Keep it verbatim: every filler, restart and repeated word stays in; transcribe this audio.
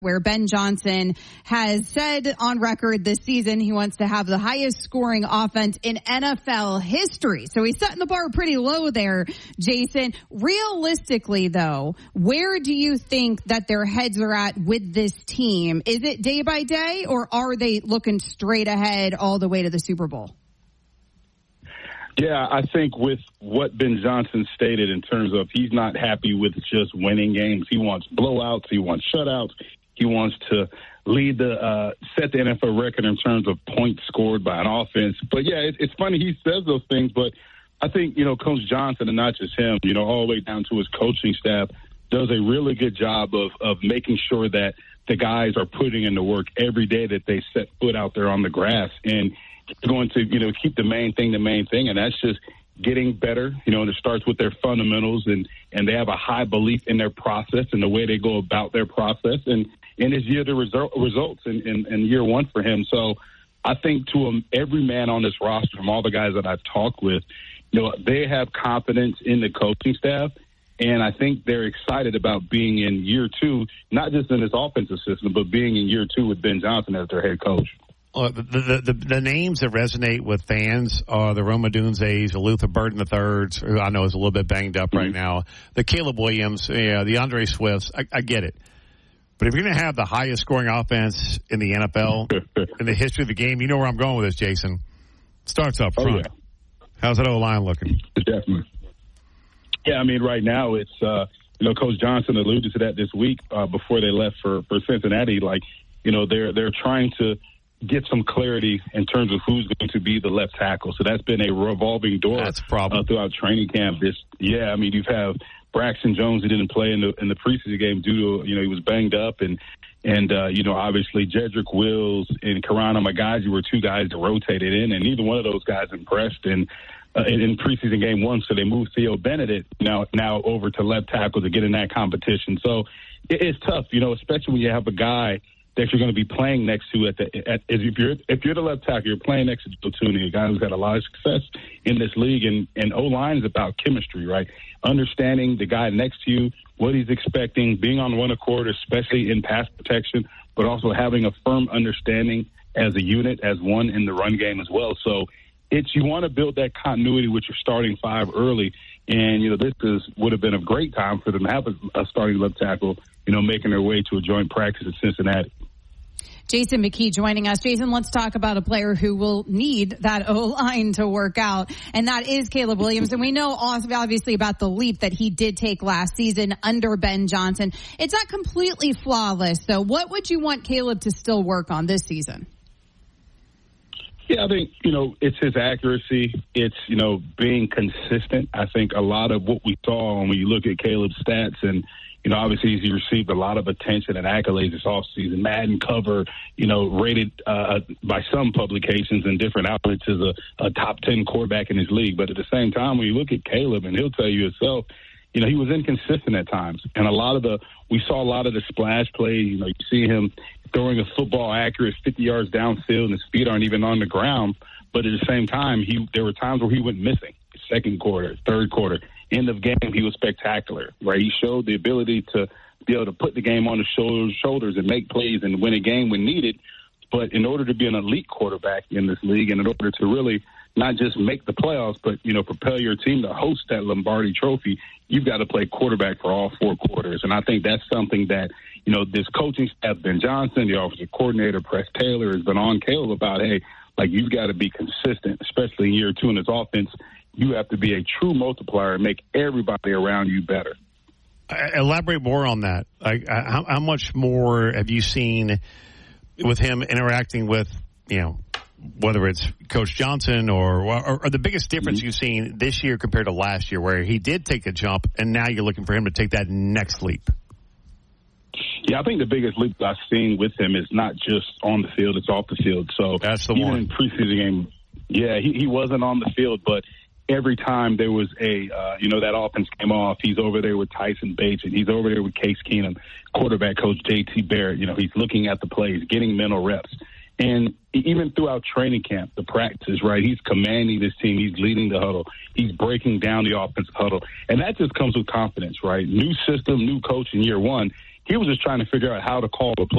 where Ben Johnson has said on record this season he wants to have the highest scoring offense in N F L history. So he's setting the bar pretty low there, Jason. Realistically, though, where do you think that their heads are at with this team? Is it day by day, or are they looking straight ahead all the way to the Super Bowl? Yeah, I think with what Ben Johnson stated in terms of he's not happy with just winning games. He wants blowouts. He wants shutouts. He wants to lead the uh, set the N F L record in terms of points scored by an offense. But, yeah, it, it's funny he says those things, but I think, you know, Coach Johnson, and not just him, you know, all the way down to his coaching staff, does a really good job of, of making sure that the guys are putting in the work every day that they set foot out there on the grass. And going to, you know, keep the main thing the main thing, and that's just getting better, you know, and it starts with their fundamentals, and, and they have a high belief in their process and the way they go about their process, and, and it's year the result, results in, in, in year one for him. So I think to um, every man on this roster, from all the guys that I've talked with, you know, they have confidence in the coaching staff, and I think they're excited about being in year two, not just in this offensive system, but being in year two with Ben Johnson as their head coach. Uh, the, the, the the names that resonate with fans are the Rome Odunzes, the Luther Burden the Thirds, who I know is a little bit banged up right now, the Caleb Williams, yeah, the Andre Swifts. I, I get it. But if you're going to have the highest scoring offense in the N F L, in the history of the game, you know where I'm going with this, Jason. Starts up front. Oh, yeah. How's that O-line looking? Definitely. Yeah, I mean, right now it's, uh, you know, Coach Johnson alluded to that this week uh, before they left for, for Cincinnati. Like, you know, they're they're trying to get some clarity in terms of who's going to be the left tackle. So that's been a revolving door that's a problem. Uh, throughout training camp. This, yeah, I mean, you've have Braxton Jones who didn't play in the in the preseason game due to, you know, he was banged up, and and uh, you know, obviously Jedrick Wills and Karana Magaji were two guys that rotated in, and neither one of those guys impressed in uh, in, in preseason game one. So they moved Theo Benedict now now over to left tackle to get in that competition. So it, it's tough, you know, especially when you have a guy that you're going to be playing next to at the at, if you're if you're the left tackle, you're playing next to Joe Thuney, a guy who's had a lot of success in this league, and and O-line is about chemistry, right? Understanding the guy next to you, what he's expecting, being on one accord, especially in pass protection, but also having a firm understanding as a unit, as one in the run game as well. So it's you want to build that continuity with your starting five early, and you know this is would have been a great time for them to have a, a starting left tackle, you know, making their way to a joint practice at Cincinnati. Jason McKie joining us. Jason, let's talk about a player who will need that O-line to work out, and that is Caleb Williams. And we know obviously about the leap that he did take last season under Ben Johnson. It's not completely flawless, though. What would you want Caleb to still work on this season? Yeah, I think, you know, it's his accuracy. It's, you know, being consistent. I think a lot of what we saw when you look at Caleb's stats, and, you know, obviously he received a lot of attention and accolades this offseason. Madden cover, you know, rated uh, by some publications and different outlets as a, a top ten quarterback in his league. But at the same time, when you look at Caleb, and he'll tell you himself, you know, he was inconsistent at times. And a lot of the, we saw a lot of the splash plays. You know, you see him throwing a football accurate fifty yards downfield, and his feet aren't even on the ground. But at the same time, he there were times where he went missing. Second quarter, third quarter, end of game, he was spectacular, right? He showed the ability to be able to put the game on his shoulders, shoulders and make plays and win a game when needed. But in order to be an elite quarterback in this league, and in order to really not just make the playoffs, but, you know, propel your team to host that Lombardi Trophy, you've got to play quarterback for all four quarters. And I think that's something that, you know, this coaching staff, Ben Johnson, the offensive coordinator, Press Taylor, has been on Caleb about, hey, like, you've got to be consistent, especially in year two in this offense. You have to be a true multiplier and make everybody around you better. Elaborate more on that. Like, how, how much more have you seen with him interacting with, you know, whether it's Coach Johnson or, or, or the biggest difference mm-hmm. you've seen this year compared to last year, where he did take a jump and now you're looking for him to take that next leap? Yeah, I think the biggest leap I've seen with him is not just on the field, it's off the field. So that's the even one. In preseason game, yeah, he, he wasn't on the field, but every time there was a, uh, you know, that offense came off, he's over there with Tyson Bates, and he's over there with Case Keenum, quarterback coach J T Barrett. You know, he's looking at the plays, getting mental reps. And even throughout training camp, the practices, right, he's commanding this team. He's leading the huddle. He's breaking down the offensive huddle. And that just comes with confidence, right? New system, new coach in year one. He was just trying to figure out how to call the play.